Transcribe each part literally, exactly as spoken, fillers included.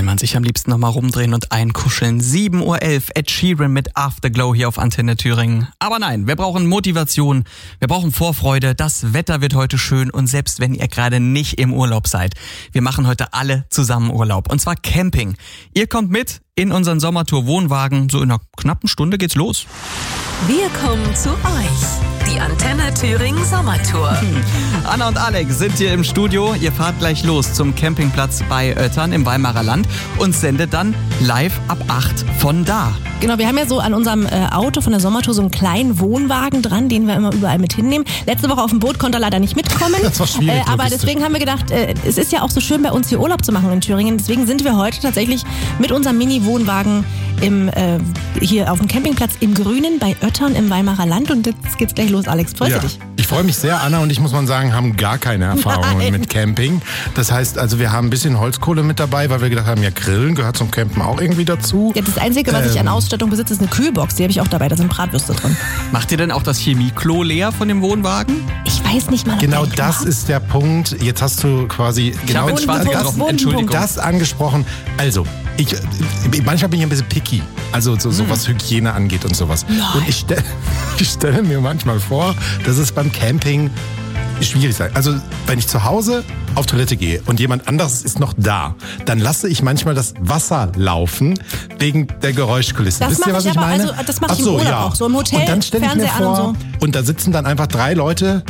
man sich am liebsten nochmal rumdrehen und einkuscheln. sieben Uhr elf, Ed Sheeran mit Afterglow hier auf Antenne Thüringen. Aber nein, wir brauchen Motivation, wir brauchen Vorfreude, das Wetter wird heute schön und selbst wenn ihr gerade nicht im Urlaub seid, wir machen heute alle zusammen Urlaub und zwar Camping. Ihr kommt mit in unseren Sommertour-Wohnwagen, so in einer knappen Stunde geht's los. Wir kommen zu euch, die Antenne Thüringen Sommertour. Anna und Alex sind hier im Studio. Ihr fahrt gleich los zum Campingplatz bei Oettern im Weimarer Land und sendet dann live ab acht von da. Genau, wir haben ja so an unserem äh, Auto von der Sommertour so einen kleinen Wohnwagen dran, den wir immer überall mit hinnehmen. Letzte Woche auf dem Boot konnte er leider nicht mitkommen. Das war schwierig. Äh, aber deswegen haben wir gedacht, äh, es ist ja auch so schön bei uns hier Urlaub zu machen in Thüringen. Deswegen sind wir heute tatsächlich mit unserem Mini-Wohnwagen im, äh, hier auf dem Campingplatz im Grünen bei Oettern im Weimarer Land. Und jetzt geht's gleich los, Alex. Freust ja. du dich? Ich freue mich sehr. Anna und ich, muss man sagen, haben gar keine Erfahrungen Nein. mit Camping. Das heißt, also wir haben ein bisschen Holzkohle mit dabei, weil wir gedacht haben, ja, Grillen gehört zum Campen auch irgendwie dazu. Ja, das Einzige, was ähm, ich an Ausstattung besitze, ist eine Kühlbox. Die habe ich auch dabei. Da sind Bratwürste drin. Macht ihr denn auch das Chemieklo leer von dem Wohnwagen? Ich weiß nicht mal, ob Genau der das Klo hat. ist der Punkt. Jetzt hast du quasi Ich genau habe ins Schwarze Wohnpunkt, getroffen, Wohnpunkt. Entschuldigung. das angesprochen. Also, ich, manchmal bin ich ein bisschen picky. Also so, so was Hygiene angeht und sowas. Nein. Und ich, stell, ich stelle mir manchmal vor, dass es beim Camping schwierig sein. Also wenn ich zu Hause auf Toilette gehe und jemand anderes ist noch da, dann lasse ich manchmal das Wasser laufen wegen der Geräuschkulisse. Das Wisst ihr, mache was ich ich aber, meine? also, das mache Ach ich so, im Urlaub ja. auch. So im Hotel, und dann stelle ich mir Fernseher an vor, und und da sitzen dann einfach drei Leute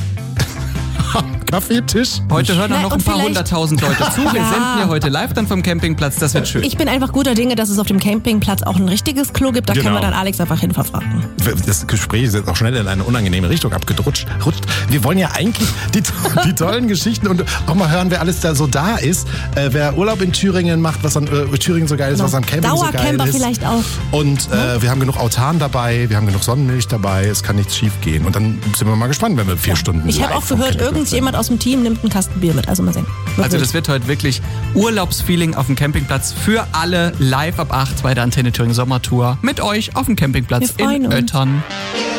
am Kaffeetisch. Heute hören Nein, noch und ein paar vielleicht- hunderttausend Leute zu. Wir Ja. senden ja heute live dann vom Campingplatz. Das wird schön. Ich bin einfach guter Dinge, dass es auf dem Campingplatz auch ein richtiges Klo gibt. Da Genau. können wir dann Alex einfach hin verfrachten. Das Gespräch ist jetzt auch schnell in eine unangenehme Richtung abgedrutscht. Rutscht. Wir wollen ja eigentlich die, die tollen Geschichten und auch mal hören, wer alles da so da ist. Äh, wer Urlaub in Thüringen macht, was an äh, Thüringen so geil ist, Genau. was am Camping so geil Dauercamper ist. vielleicht auch. Und äh, wir haben genug Autan dabei, wir haben genug Sonnenmilch dabei, es kann nichts schief gehen. Und dann sind wir mal gespannt, wenn wir vier Stunden Ich habe live auch vom gehört, Campingplatz irgendjemand aus dem Team nimmt einen Kasten Bier mit. Also mal sehen. Wird Also wild. das wird heute wirklich Urlaubsfeeling auf dem Campingplatz für alle live ab acht bei der Antenne Thüringen Sommertour mit euch auf dem Campingplatz Wir freuen in uns. Oettern.